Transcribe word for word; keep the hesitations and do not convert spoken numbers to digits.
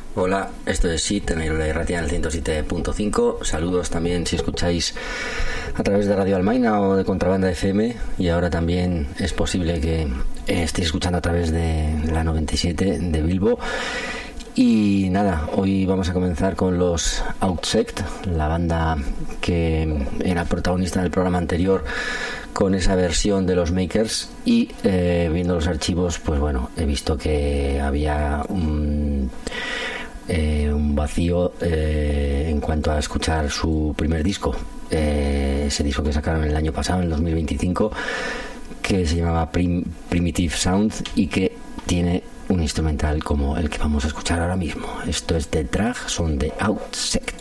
Hola, esto es Sit en la Irratia en el ciento siete punto cinco. Saludos también si escucháis a través de Radio Almaina o de Contrabanda F M, y ahora también es posible que estéis escuchando a través de la noventa y siete de Bilbo. Y nada, hoy vamos a comenzar con los Outsect, la banda que era protagonista del programa anterior con esa versión de los Makers, y eh, viendo los archivos, pues bueno, he visto que había un, eh, un vacío eh, en cuanto a escuchar su primer disco, eh, ese disco que sacaron el año pasado, en el dos mil veinticinco, que se llamaba Prim- Primitive Sound, y que tiene un instrumental como el que vamos a escuchar ahora mismo. Esto es The Drag, son de Outsect.